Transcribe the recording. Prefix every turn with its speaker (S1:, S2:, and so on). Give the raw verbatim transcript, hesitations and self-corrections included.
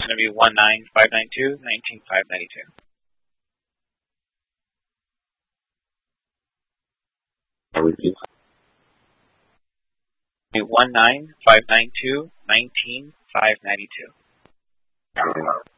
S1: going to be one nine five nine two, nineteen five ninety-two. one nine five nine two, nineteen five ninety-two.